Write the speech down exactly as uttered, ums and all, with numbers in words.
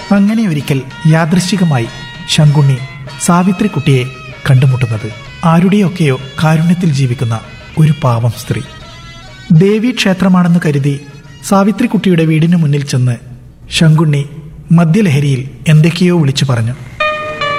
അങ്ങനെ ഒരിക്കൽ യാദൃശ്ചികമായി ശങ്കുണ്ണി സാവിത്രിക്കുട്ടിയെ കണ്ടുമുട്ടുന്നത് ആരുടെയൊക്കെയോ കാരുണ്യത്തിൽ ജീവിക്കുന്ന ഒരു പാവം സ്ത്രീ. ദേവീക്ഷേത്രമാണെന്ന് കരുതി സാവിത്രിക്കുട്ടിയുടെ വീടിന് മുന്നിൽ ചെന്ന് ശങ്കുണ്ണി മദ്യലഹരിയിൽ എന്തൊക്കെയോ വിളിച്ചു പറഞ്ഞു.